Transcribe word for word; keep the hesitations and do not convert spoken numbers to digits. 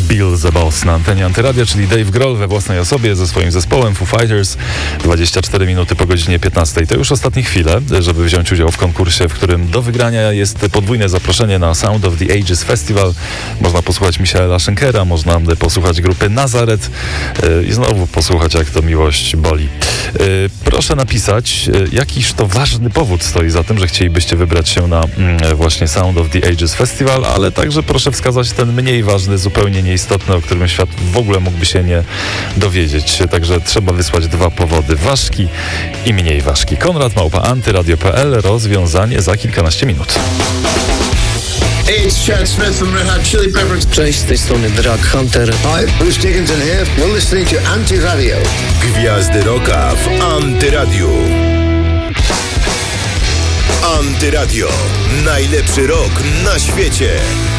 Bill the Boss na antenie Antyradia, czyli Dave Grohl we własnej osobie ze swoim zespołem Foo Fighters. dwadzieścia cztery minuty po godzinie piętnastej. To już ostatnie chwile, żeby wziąć udział w konkursie, w którym do wygrania jest podwójne zaproszenie na Sound of the Ages Festival. Można posłuchać Michaela Schenkera, można posłuchać grupy Nazaret i znowu posłuchać, jak to miłość boli. Proszę napisać, jakiż to ważny powód stoi za tym, że chcielibyście wybrać się na właśnie Sound of the Ages Festival, ale także proszę wskazać ten mniej ważny, zupełnie nieistotny, o którym świat w ogóle mógłby się nie dowiedzieć. Także trzeba wysłać dwa powody, ważki i mniej ważki. Konrad Małpa Antyradio kropka p l, rozwiązanie za kilkanaście minut. Hey, it's Chad Smith from Red Hot Chili Peppers. Cześć, z tej strony Drag Hunter. Hi, Bruce Dickinson here. You're listening to Antyradio. Gwiazdy Rocka w Antyradiu. Antyradio. Najlepszy rock na świecie.